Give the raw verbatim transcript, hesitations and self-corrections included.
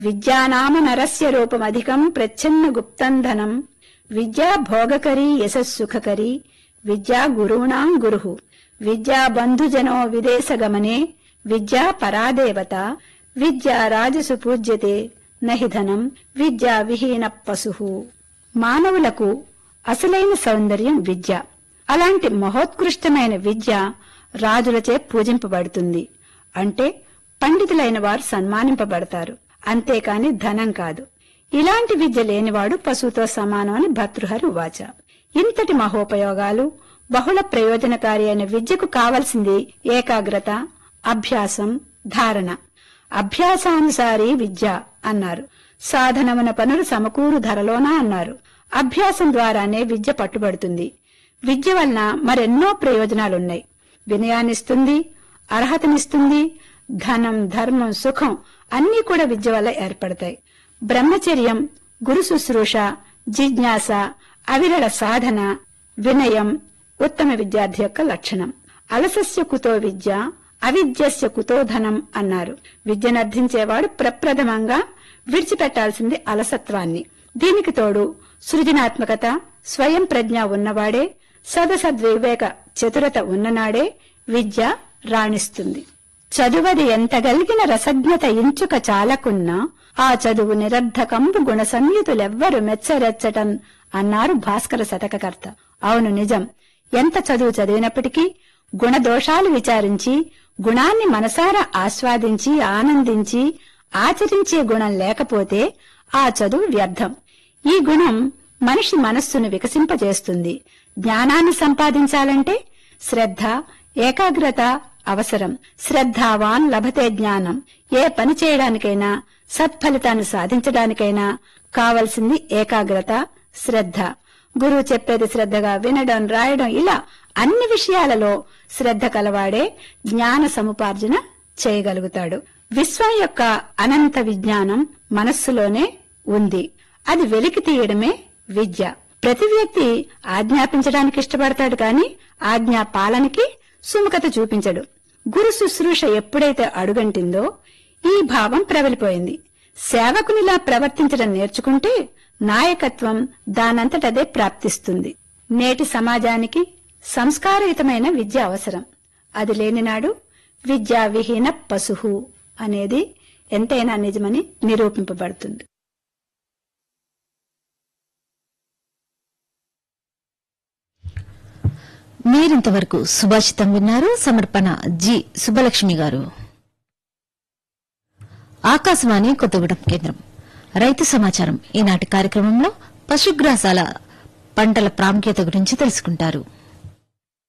విద్యానామ నరస్య రూపమధికం ప్రచ్ఛన్న గుప్తం ధనం విద్యా భోగకరీ యశస్సుఖకరీ విద్యా గురూణాం గురుః విద్యా బంధుజనో విదేశగమనే విద్యా పరాదేవత విద్యా రాజసు పూజ్యతే నహి ధనం విద్యా విహీన పశుః. మానవులకు అసలైన సౌందర్యం విద్య. అలాంటి మహోత్కృష్టమైన విద్య రాజులచే పూజింపబడుతుంది. అంటే పండితులైన వారు సన్మానింపబడతారు, అంతేకాని ధనం కాదు. ఇలాంటి విద్య లేనివాడు పశువుతో సమానమని భర్తృహరి ఉవాచ. ఇంతటి మహోపయోగాలు, బహుళ ప్రయోజనకారి అయిన విద్యకు కావలసింది ఏకాగ్రత, అభ్యాసం, ధారణ. అభ్యాసానుసారి విద్య అన్నారు. సాధనమున పనులు సమకూరు ధరలోనా అన్నారు. అభ్యాసం ద్వారానే విద్య పట్టుబడుతుంది. విద్య వలన మరెన్నో ప్రయోజనాలున్నాయి. వినయాన్నిస్తుంది, అర్హతనిస్తుంది. ధనం, ధర్మం, సుఖం అన్నీ కూడా విద్య వల్ల ఏర్పడతాయి. బ్రహ్మచర్యం, గురు శుశ్రూష, జిజ్ఞాస, అవిరళ సాధన, వినయం ఉత్తమ విద్యార్థి యొక్క లక్షణం. అలసస్య కుతో విద్య, అవిద్యస్య కుతో ధనం అన్నారు. విద్యనర్థించేవాడు ప్రప్రథమంగా విడిచిపెట్టాల్సింది అలసత్వాన్ని. దీనికి తోడు సృజనాత్మకత, స్వయం ప్రజ్ఞ ఉన్నవాడే, సదసద్వివేక చతురత ఉన్ననాడే విద్య రాణిస్తుంది. చదువది ఎంతగలిగిన రసజ్ఞత ఇంచుక చాలకున్నా ఆ చదువు నిరర్ధకంబు గుణ సంయుతులెవ్వరు మెచ్చరెచ్చటన్ అన్నారు భాస్కర శతకకర్త. అవును, నిజం. ఎంత చదువు చదివినప్పటికీ గుణదోషాలు విచారించి, గుణాన్ని మనసారా ఆస్వాదించి ఆనందించి ఆచరించే గుణం లేకపోతే ఆ చదువు వ్యర్థం. ఈ గుణం మనిషి మనస్సును వికసింపజేస్తుంది. జ్ఞానాన్ని సంపాదించాలంటే శ్రద్ధ, ఏకాగ్రత అవసరం. శ్రద్ధావాన్ లభతే జ్ఞానం. ఏ పని చేయడానికైనా, సత్ఫలితాన్ని సాధించడానికైనా కావలసింది ఏకాగ్రత, శ్రద్ధ. గురువు చెప్పేది శ్రద్ధగా వినడం, రాయడం, ఇలా అన్ని విషయాలలో శ్రద్ధ కలవాడే జ్ఞాన సముపార్జన చేయగలుగుతాడు. విశ్వం యొక్క అనంత విజ్ఞానం మనస్సులోనే ఉంది. అది వెలికి తీయడమే విద్య. ప్రతి వ్యక్తి ఆజ్ఞాపించడానికి ఇష్టపడతాడు, కాని ఆజ్ఞా పాలనకి సుముఖత చూపించడు. గురు శుశ్రూష ఎప్పుడైతే అడుగంటిందో ఈ భావం ప్రబలిపోయింది. సేవకునిలా ప్రవర్తించడం నేర్చుకుంటే నాయకత్వం దానంతటదే ప్రాప్తిస్తుంది. నేటి సమాజానికి సంస్కారయుతమైన విద్య అవసరం. అది లేనినాడు విద్యా విహీన పశుః అనేది ఎంతైనా నిజమని నిరూపింపబడుతుంది. మీరింతవరకు సుభాషితం విన్నారు. సమర్పణ జి సుబ్బలక్ష్మి గారు. ఆకాశవాణి కొత్తగూడెం కేంద్రం. రైతు సమాచారం. ఈనాటి కార్యక్రమంలో పశుగ్రాసాల పంటల ప్రాముఖ్యత గురించి తెలుసుకుంటారు.